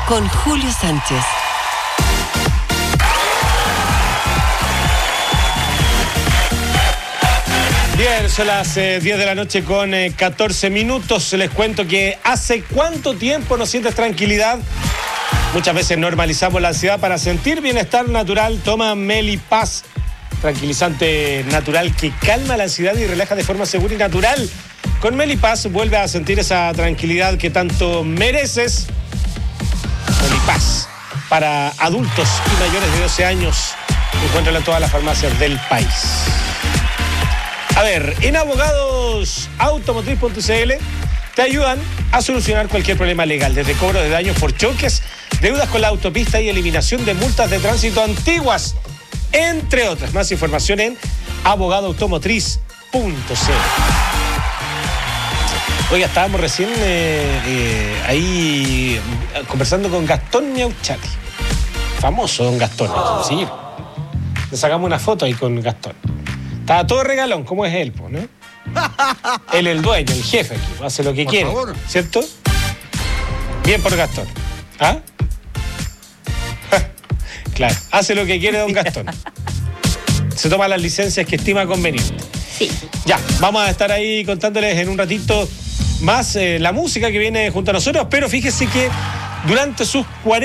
con Julio Sánchez. Bien, son las 10 de la noche con 14 minutos. Les cuento que ¿hace cuánto tiempo no sientes tranquilidad? Muchas veces normalizamos la ansiedad. Para sentir bienestar natural, toma Melipaz, tranquilizante natural que calma la ansiedad y relaja de forma segura y natural. Con Melipaz vuelve a sentir esa tranquilidad que tanto mereces. Melipaz, para adultos y mayores de 12 años. Encuéntralo en todas las farmacias del país. A ver, en abogadosautomotriz.cl te ayudan a solucionar cualquier problema legal, desde cobro de daños por choques, deudas con la autopista y eliminación de multas de tránsito antiguas, entre otras. Más información en abogadoautomotriz.cl. Oiga, estábamos recién ahí conversando con Gastón Miauchati, famoso don Gastón, ¿sí? Le sacamos una foto ahí con Gastón. Estaba todo regalón, como es él, ¿no? Él el dueño, el jefe aquí, hace lo que quiere, favor. ¿Cierto? Bien por Gastón. ¿Ah? Claro, hace lo que quiere don Gastón. Se toma las licencias que estima conveniente. Sí. Ya, vamos a estar ahí contándoles en un ratito más la música que viene junto a nosotros, pero fíjese que durante sus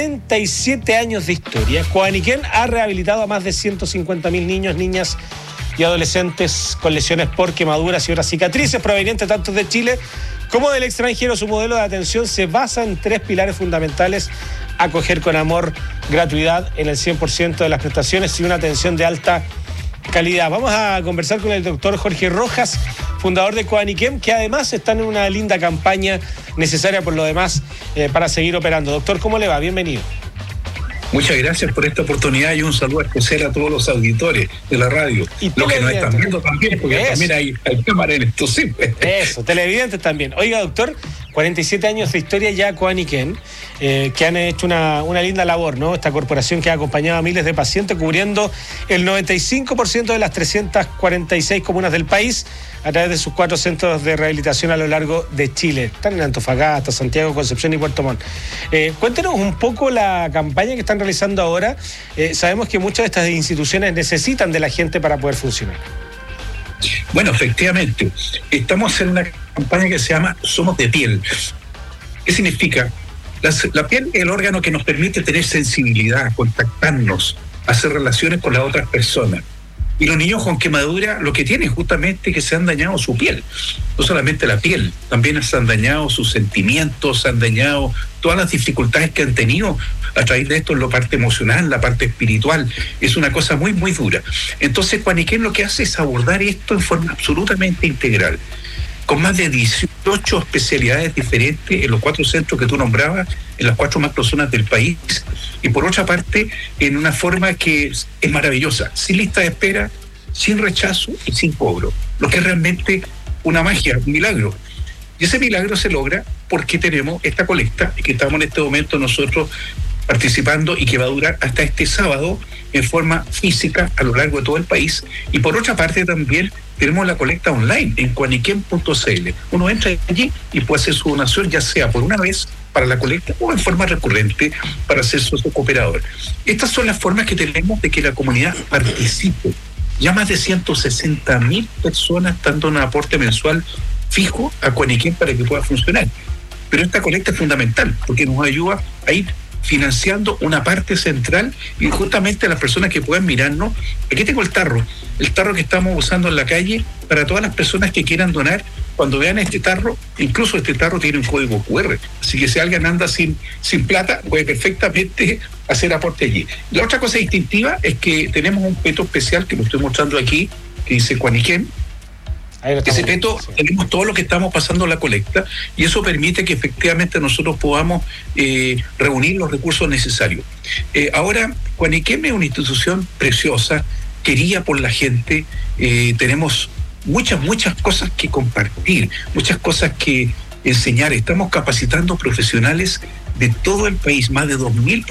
47 años de historia, Coaniquén ha rehabilitado a más de 150.000 niños, niñas y adolescentes con lesiones por quemaduras y otras cicatrices provenientes tanto de Chile como del extranjero. Su modelo de atención se basa en 3 pilares fundamentales: acoger con amor, gratuidad en el 100% de las prestaciones y una atención de alta calidad. Vamos a conversar con el doctor Jorge Rojas, fundador de Coaniquén, que además están en una linda campaña necesaria por lo demás para seguir operando. Doctor, ¿cómo le va? Bienvenido. Muchas gracias por esta oportunidad y un saludo especial a todos los auditores de la radio. Y los que nos están viendo también, porque eso. También hay cámara en esto, sí. Eso, televidentes también. Oiga, doctor, 47 años de historia ya Coaniquén, que han hecho una linda labor, ¿no? Esta corporación que ha acompañado a miles de pacientes, cubriendo el 95% de las 346 comunas del país a través de sus 4 centros de rehabilitación a lo largo de Chile. Están en Antofagasta, Santiago, Concepción y Puerto Montt. Cuéntenos un poco la campaña que están realizando ahora. Sabemos que muchas de estas instituciones necesitan de la gente para poder funcionar. Bueno, efectivamente, estamos en una campaña que se llama Somos de Piel. ¿Qué significa? La piel es el órgano que nos permite tener sensibilidad, contactarnos, hacer relaciones con las otras personas. Y los niños con quemadura lo que tienen justamente es que se han dañado su piel. No solamente la piel, también se han dañado sus sentimientos, se han dañado todas las dificultades que han tenido a través de esto en la parte emocional, la parte espiritual. Es una cosa muy, muy dura. Entonces, Coaniquén lo que hace es abordar esto en forma absolutamente integral, con más de 18 especialidades diferentes en los 4 centros que tú nombrabas, en las 4 macrozonas del país, y por otra parte, en una forma que es maravillosa, sin lista de espera, sin rechazo y sin cobro, lo que es realmente una magia, un milagro. Y ese milagro se logra porque tenemos esta colecta que estamos en este momento nosotros participando y que va a durar hasta este sábado en forma física a lo largo de todo el país. Y por otra parte también tenemos la colecta online en coaniquén.cl. Uno entra allí y puede hacer su donación, ya sea por una vez para la colecta o en forma recurrente para ser socio cooperador. Estas son las formas que tenemos de que la comunidad participe. Ya más de 160.000 personas están dando un aporte mensual fijo a Coaniquén para que pueda funcionar. Pero esta colecta es fundamental porque nos ayuda a ir financiando una parte central y justamente a las personas que puedan mirarnos. Aquí tengo el tarro que estamos usando en la calle para todas las personas que quieran donar. Cuando vean este tarro, incluso este tarro tiene un código QR, así que si alguien anda sin plata, puede perfectamente hacer aporte allí. La otra cosa distintiva es que tenemos un peto especial que lo estoy mostrando aquí, que dice Coaniquén. Ese peto, tenemos todo lo que estamos pasando en la colecta y eso permite que efectivamente nosotros podamos reunir los recursos necesarios. Ahora, Coaniquén es una institución preciosa, querida por la gente. Tenemos muchas cosas que compartir, muchas cosas que enseñar. Estamos capacitando profesionales de todo el país, más de 2.000